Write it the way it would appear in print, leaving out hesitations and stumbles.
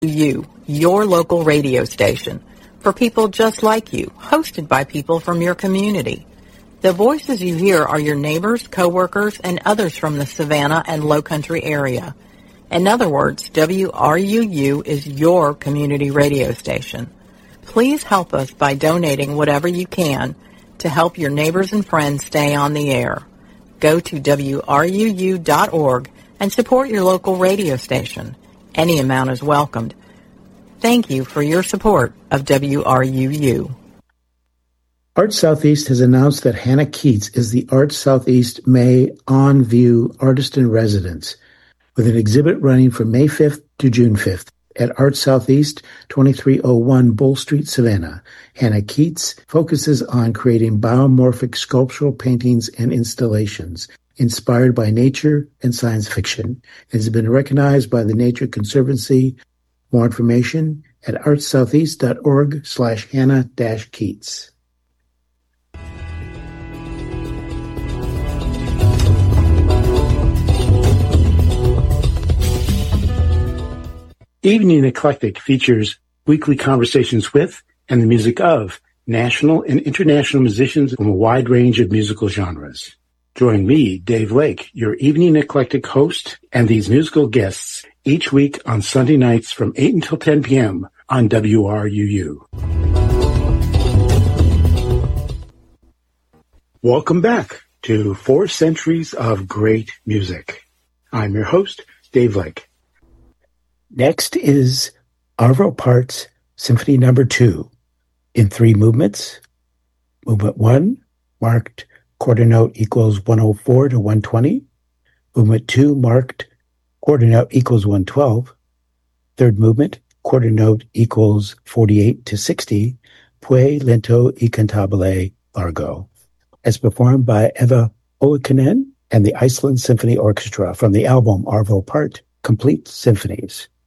You, your local radio station, for people just like you, hosted by people from your community. The voices you hear are your neighbors, coworkers, and others from the Savannah and Lowcountry area. In other words, WRUU is your community radio station. Please help us by donating whatever you can to help your neighbors and friends stay on the air. Go to WRUU.org and support your local radio station. Any amount is welcomed. Thank you for your support of WRUU. Arts Southeast has announced that Hannah Keats is the Arts Southeast May On View Artist in Residence, with an exhibit running from May 5th to June 5th at Arts Southeast, 2301 Bull Street, Savannah. Hannah Keats focuses on creating biomorphic sculptural paintings and installations inspired by nature and science fiction. It has been recognized by the Nature Conservancy. More information at artssoutheast.org/Hannah-Keats. Evening Eclectic features weekly conversations with and the music of national and international musicians from a wide range of musical genres. Join me, Dave Lake, your Evening Eclectic host, and these musical guests each week on Sunday nights from 8 until 10 p.m. on WRUU. Welcome back to 4 Centuries of Great Music. I'm your host, Dave Lake. Next is Arvo Part's Symphony No. 2 in 3 movements. Movement 1 marked quarter note equals 104 to 120. Movement 2 marked quarter note equals 112. Third movement, quarter note equals 48 to 60. Pue lento y cantabile largo, as performed by Eva Ollikainen and the Iceland Symphony Orchestra from the album Arvo Part Complete Symphonies.